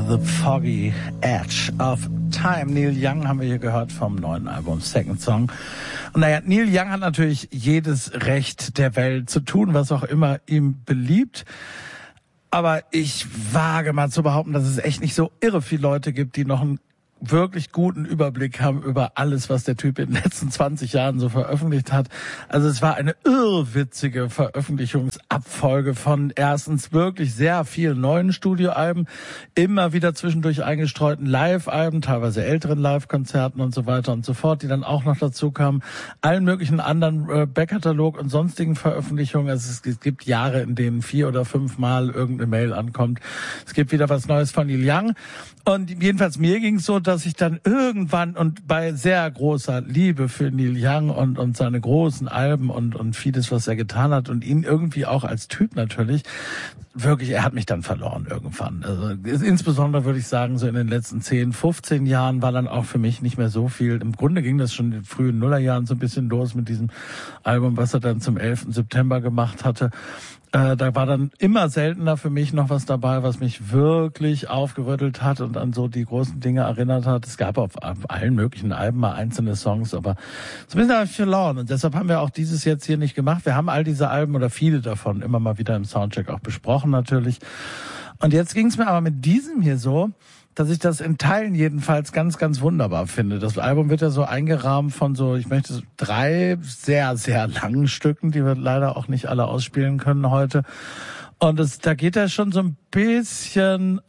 The Foggy Edge of Time. Neil Young haben wir hier gehört vom neuen Album Second Song. Und naja, Neil Young hat natürlich jedes Recht der Welt zu tun, was auch immer ihm beliebt. Aber ich wage mal zu behaupten, dass es echt nicht so irre viele Leute gibt, die noch einen wirklich guten Überblick haben über alles, was der Typ in den letzten 20 Jahren so veröffentlicht hat. Also es war eine irrwitzige Veröffentlichungsabfolge von erstens wirklich sehr vielen neuen Studioalben, immer wieder zwischendurch eingestreuten Live-Alben, teilweise älteren Live-Konzerten und so weiter und so fort, die dann auch noch dazu kamen, allen möglichen anderen Backkatalog und sonstigen Veröffentlichungen. Also es gibt Jahre, in denen 4 oder 5 Mal irgendeine Mail ankommt. Es gibt wieder was Neues von Neil Young. Und jedenfalls mir ging es so, dass ich dann irgendwann und bei sehr großer Liebe für Neil Young und seine großen Alben und vieles, was er getan hat und ihn irgendwie auch als Typ natürlich, wirklich, er hat mich dann verloren irgendwann. Also insbesondere würde ich sagen, so in den letzten 10, 15 Jahren war dann auch für mich nicht mehr so viel. Im Grunde ging das schon in den frühen Nullerjahren so ein bisschen los mit diesem Album, was er dann zum 11. September gemacht hatte. Da war dann immer seltener für mich noch was dabei, was mich wirklich aufgerüttelt hat und an so die großen Dinge erinnert hat. Es gab auf allen möglichen Alben mal einzelne Songs, aber so ein bisschen habe ich verloren. Und deshalb haben wir auch dieses jetzt hier nicht gemacht. Wir haben all diese Alben oder viele davon immer mal wieder im Soundcheck auch besprochen natürlich. Und jetzt ging es mir aber mit diesem hier so, dass ich das in Teilen jedenfalls ganz, ganz wunderbar finde. Das Album wird ja so eingerahmt von so, ich möchte 3 sehr, sehr langen Stücken, die wir leider auch nicht alle ausspielen können heute. Und da geht er schon so ein bisschen,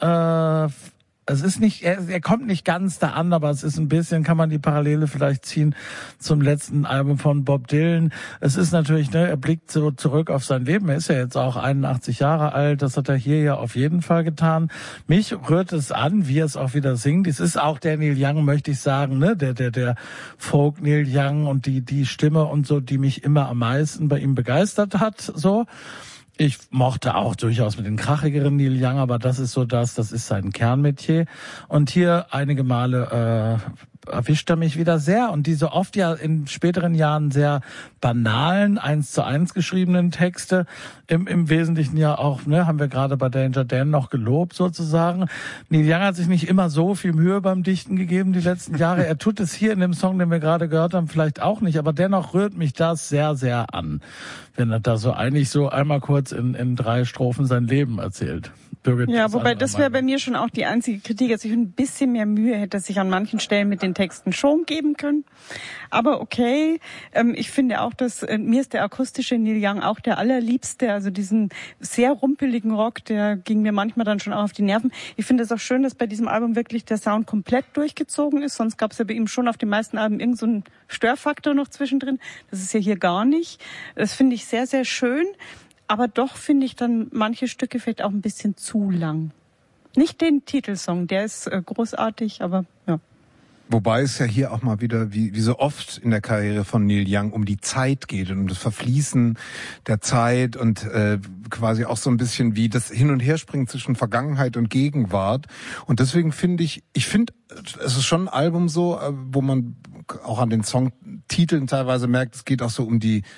es ist nicht, er kommt nicht ganz da an, aber es ist ein bisschen, kann man die Parallele vielleicht ziehen zum letzten Album von Bob Dylan. Es ist natürlich, er blickt so zurück auf sein Leben. Er ist ja jetzt auch 81 Jahre alt. Das hat er hier ja auf jeden Fall getan. Mich rührt es an, wie er es auch wieder singt. Es ist auch der Neil Young, möchte ich sagen, der Folk Neil Young und die Stimme und so, die mich immer am meisten bei ihm begeistert hat, so. Ich mochte auch durchaus mit den krachigeren Neil Young, aber das ist so das ist sein Kernmetier. Und hier einige Male erwischt er mich wieder sehr. Und diese oft ja in späteren Jahren sehr banalen, 1:1 geschriebenen Texte, im Wesentlichen ja auch, haben wir gerade bei Danger Dan noch gelobt sozusagen. Neil Young hat sich nicht immer so viel Mühe beim Dichten gegeben die letzten Jahre. Er tut es hier in dem Song, den wir gerade gehört haben, vielleicht auch nicht, aber dennoch rührt mich das sehr, sehr an, wenn er da so eigentlich so einmal kurz in 3 Strophen sein Leben erzählt. Birgit, ja, wobei das wäre bei mir schon auch die einzige Kritik, dass ich ein bisschen mehr Mühe hätte, dass ich an manchen Stellen mit den Texten schon geben können. Aber okay, ich finde auch, dass mir ist der akustische Neil Young auch der allerliebste, also diesen sehr rumpeligen Rock, der ging mir manchmal dann schon auch auf die Nerven. Ich finde es auch schön, dass bei diesem Album wirklich der Sound komplett durchgezogen ist, sonst gab es ja bei ihm schon auf den meisten Alben irgend so einen Störfaktor noch zwischendrin. Das ist ja hier gar nicht. Das finde ich sehr, sehr schön. Aber doch finde ich dann manche Stücke vielleicht auch ein bisschen zu lang. Nicht den Titelsong, der ist großartig, aber ja. Wobei es ja hier auch mal wieder, wie so oft in der Karriere von Neil Young, um die Zeit geht und um das Verfließen der Zeit und quasi auch so ein bisschen wie das Hin- und Herspringen zwischen Vergangenheit und Gegenwart. Und deswegen finde es ist schon ein Album so, wo man auch an den Songtiteln teilweise merkt, es geht auch so um die,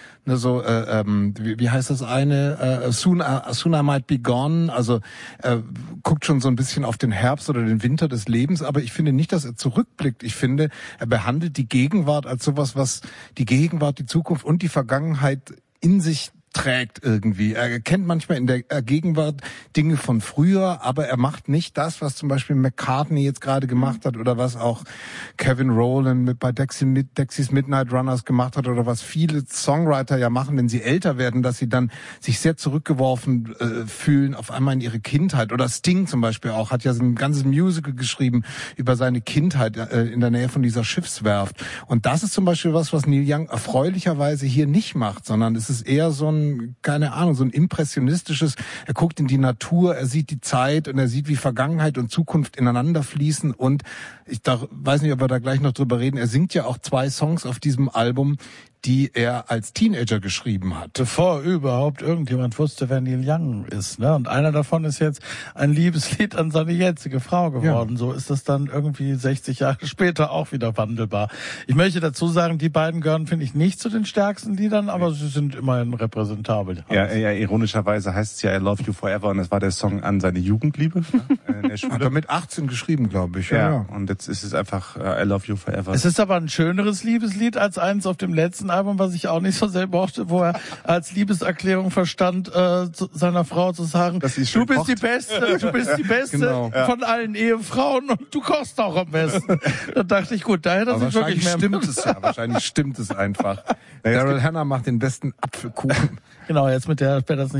wie heißt das eine? Soon I Might Be Gone. Also guckt schon so ein bisschen auf den Herbst oder den Winter des Lebens, aber ich finde nicht, dass er zurückblickt. Ich finde, er behandelt die Gegenwart als sowas, was die Gegenwart, die Zukunft und die Vergangenheit in sich trägt irgendwie. Er kennt manchmal in der Gegenwart Dinge von früher, aber er macht nicht das, was zum Beispiel McCartney jetzt gerade gemacht hat oder was auch Kevin Rowland bei Dexys Midnight Runners gemacht hat oder was viele Songwriter ja machen, wenn sie älter werden, dass sie dann sich sehr zurückgeworfen fühlen auf einmal in ihre Kindheit. Oder Sting zum Beispiel auch, hat ja so ein ganzes Musical geschrieben über seine Kindheit in der Nähe von dieser Schiffswerft. Und das ist zum Beispiel was Neil Young erfreulicherweise hier nicht macht, sondern es ist eher so ein, keine Ahnung, so ein impressionistisches, er guckt in die Natur, er sieht die Zeit und er sieht, wie Vergangenheit und Zukunft ineinander fließen und ich weiß nicht, ob wir da gleich noch drüber reden, er singt ja auch 2 Songs auf diesem Album, die er als Teenager geschrieben hat. Bevor überhaupt irgendjemand wusste, wer Neil Young ist. Ne? Und einer davon ist jetzt ein Liebeslied an seine jetzige Frau geworden. Ja. So ist das dann irgendwie 60 Jahre später auch wieder wandelbar. Ich möchte dazu sagen, die beiden gehören, finde ich, nicht zu den stärksten Liedern, aber sie sind immerhin repräsentabel. Ja, ironischerweise heißt es ja I Love You Forever und es war der Song an seine Jugendliebe in der Schule. Hat er mit 18 geschrieben, glaube ich. Ja, und jetzt ist es einfach I Love You Forever. Es ist aber ein schöneres Liebeslied als eins auf dem letzten Album, was ich auch nicht so sehr mochte, wo er als Liebeserklärung verstand, seiner Frau zu sagen, du bist die Beste genau. von allen Ehefrauen und du kochst auch am besten. Da dachte ich, gut, da hätte er sich wirklich mehr... Wahrscheinlich stimmt es einfach. Daryl Hannah macht den besten Apfelkuchen. Genau, jetzt mit der wäre das nicht